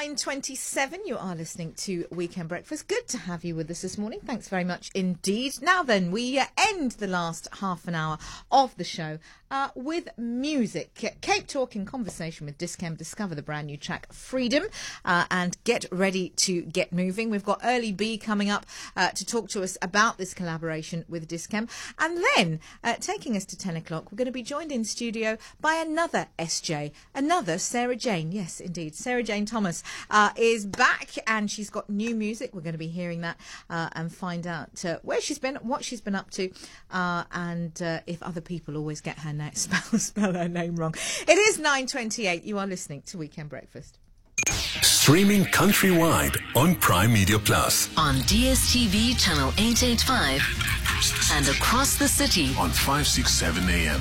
9:27. You are listening to Weekend Breakfast. Good to have you with us this morning. Thanks very much indeed. Now then, we end the last half an hour of the show with music. Cape Talk in conversation with Dis-Chem. Discover the brand new track Freedom and get ready to get moving. We've got Early B coming up to talk to us about this collaboration with Dis-Chem. And then, taking us to 10 o'clock, we're going to be joined in studio by another SJ, another Sarah Jane. Yes, indeed. Sarah Jane Thomas is back and she's got new music. We're going to be hearing that and find out where she's been, what she's been up to, and if other people always get her spell her name wrong. It is 9:28. You are listening to Weekend Breakfast. Streaming countrywide on Prime Media Plus. On DSTV channel 885 and across the city on 567 AM.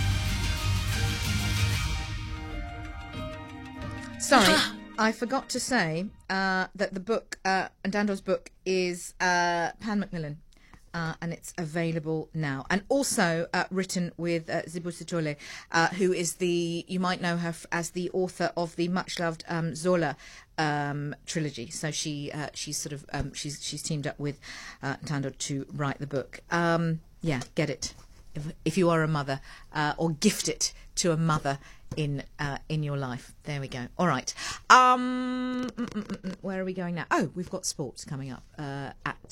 Sorry, I forgot to say that the book, Ndando's book, is Pan Macmillan, and it's available now. And also written with Zibu Sithole, who is you might know her as the author of the much-loved Zola trilogy. So she's teamed up with Ntando to write the book. Yeah, get it. If you are a mother, or gift it to a mother in your life. There we go. All right. Where are we going now? Oh, we've got sports coming up at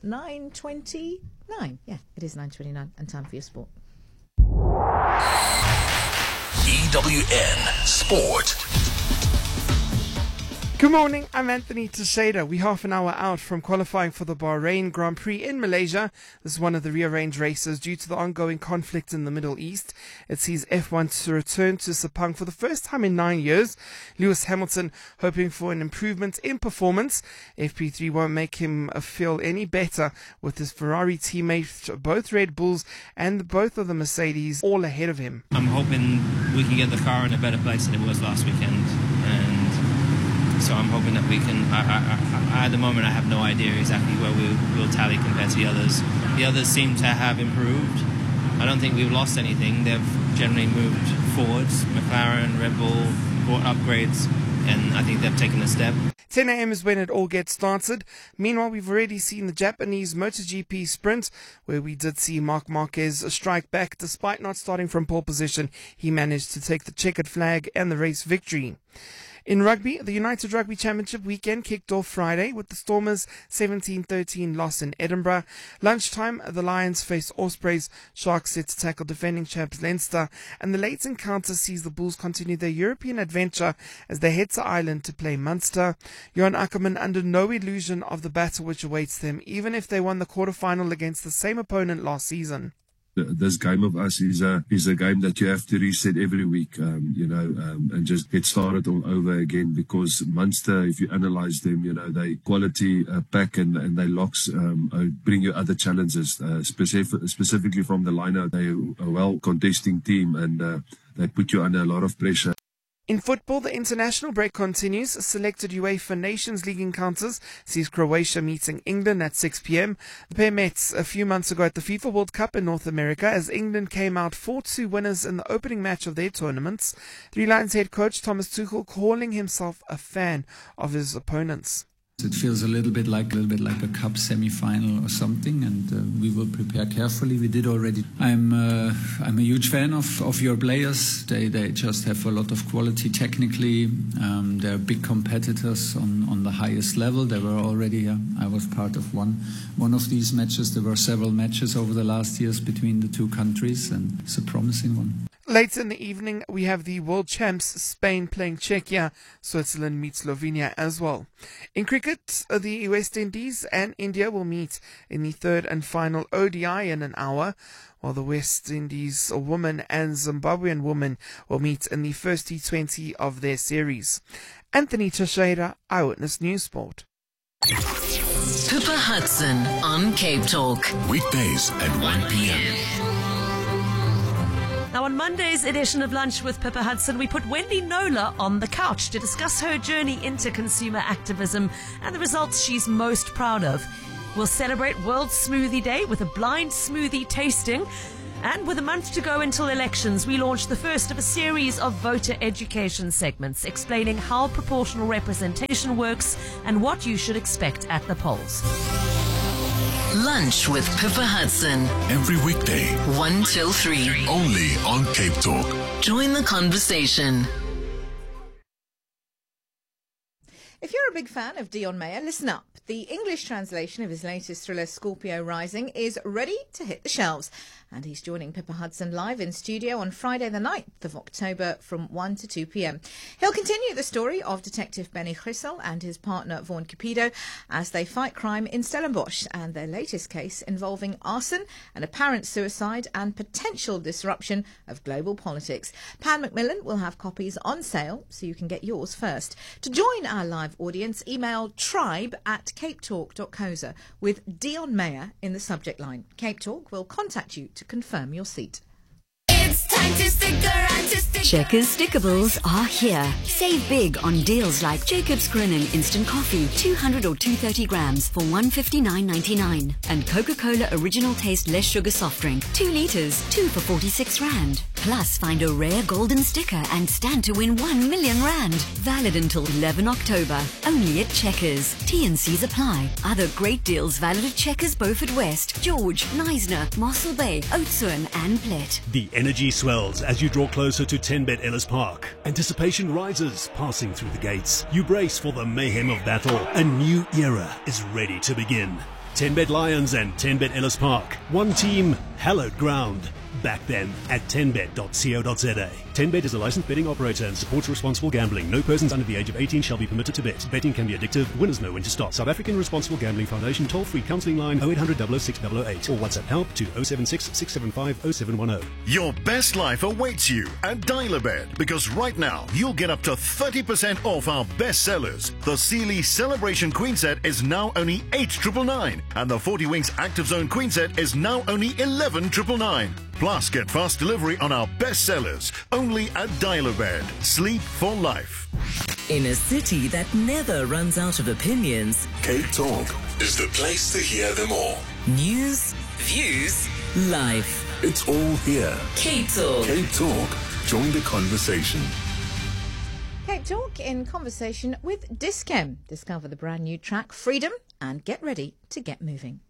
9:29. Yeah, it is 9:29 and time for your sport. EWN Sport. Good morning, I'm Anthony Teixeira. We're half an hour out from qualifying for the Bahrain Grand Prix in Malaysia. This is one of the rearranged races due to the ongoing conflict in the Middle East. It sees F1 to return to Sepang for the first time in 9 years. Lewis Hamilton hoping for an improvement in performance. FP3 won't make him feel any better with his Ferrari teammates, both Red Bulls and both of the Mercedes, all ahead of him. I'm hoping we can get the car in a better place than it was last weekend. So I'm hoping that we can. At the moment, I have no idea exactly where we'll tally compared to the others. The others seem to have improved. I don't think we've lost anything. They've generally moved forwards. McLaren, Red Bull brought upgrades, and I think they've taken a step. 10 a.m. is when it all gets started. Meanwhile, we've already seen the Japanese MotoGP sprint, where we did see Marc Marquez strike back. Despite not starting from pole position, he managed to take the checkered flag and the race victory. In rugby, the United Rugby Championship weekend kicked off Friday with the Stormers' 17-13 loss in Edinburgh. Lunchtime, the Lions face Ospreys, Sharks set to tackle defending champs Leinster, and the late encounter sees the Bulls continue their European adventure as they head to Ireland to play Munster. Johan Ackerman under no illusion of the battle which awaits them, even if they won the quarter-final against the same opponent last season. This game of us is a game that you have to reset every week, and just get started all over again, because Munster, if you analyze them, they quality pack and they locks bring you other challenges, specifically from the liner. They're a well contesting team and they put you under a lot of pressure. In football, the international break continues. Selected UEFA Nations League encounters sees Croatia meeting England at 6 p.m. The pair met a few months ago at the FIFA World Cup in North America as England came out 4-2 winners in the opening match of their tournaments. Three Lions head coach Thomas Tuchel calling himself a fan of his opponents. It feels a little bit like a cup semi-final or something, and we will prepare carefully. We did already. I'm a huge fan of your players. They just have a lot of quality technically. They're big competitors on the highest level. They were already. I was part of one of these matches. There were several matches over the last years between the two countries, and it's a promising one. Later in the evening, we have the world champs Spain playing Czechia. Switzerland meets Slovenia as well. In cricket, the West Indies and India will meet in the third and final ODI in an hour, while the West Indies women and Zimbabwean women will meet in the first T20 of their series. Anthony Teixeira, Eyewitness News Sport. Pippa Hudson on Cape Talk. Weekdays at 1 p.m. Now, on Monday's edition of Lunch with Pippa Hudson, we put Wendy Knowler on the couch to discuss her journey into consumer activism and the results she's most proud of. We'll celebrate World Smoothie Day with a blind smoothie tasting. And with a month to go until elections, we launched the first of a series of voter education segments explaining how proportional representation works and what you should expect at the polls. Lunch with Pippa Hudson. Every weekday, 1 till 3. only on Cape Talk. Join the conversation. If you're a big fan of Dion Meyer, listen up. The English translation of his latest thriller, Scorpio Rising, is ready to hit the shelves. And he's joining Pippa Hudson live in studio on Friday the 9th of October from 1 to 2 p.m. He'll continue the story of Detective Benny Grissel and his partner Vaughan Cupido as they fight crime in Stellenbosch and their latest case involving arson, an apparent suicide and potential disruption of global politics. Pan Macmillan will have copies on sale so you can get yours first. To join our live audience, email tribe@capetalk.coza with Dion Meyer in the subject line. Cape Talk will contact you to confirm your seat. It's time to stick around to stick. Checkers Stickables are here. Save big on deals like Jacob's Grinning Instant Coffee, 200 or 230 grams for $159.99. And Coca-Cola Original Taste Less Sugar Soft Drink, 2 litres, 2 for 46 Rand. Plus, find a rare golden sticker and stand to win 1 million Rand. Valid until 11 October. Only at Checkers. T&Cs apply. Other great deals valid at Checkers Beaufort West, George, Neisner, Mossel Bay, Oudtshoorn and Plet. The energy swells as you draw closer to 10Bet Ellis Park. Anticipation rises, passing through the gates. You brace for the mayhem of battle. A new era is ready to begin. 10Bet Lions and 10Bet Ellis Park. One team, hallowed ground. Back them at 10bet.co.za. 10Bet is a licensed betting operator and supports responsible gambling. No persons under the age of 18 shall be permitted to bet. Betting can be addictive. Winners know when to stop. South African Responsible Gambling Foundation toll-free counselling line 0800 006 008 or WhatsApp help to 076 675 0710. Your best life awaits you at Dial-A-Bed because right now you'll get up to 30% off our best sellers. The Sealy Celebration Queen Set is now only 8,999 and the 40 Winks Active Zone Queen Set is now only 11,999. Plus, get fast delivery on our best sellers only at Dial-A-Bed. Sleep for life. In a city that never runs out of opinions, Cape Talk is the place to hear them all. news, views, life. It's all here. Cape Talk. Cape Talk. Join the conversation. Cape Talk in conversation with Dis-Chem. Discover the brand new track Freedom and get ready to get moving.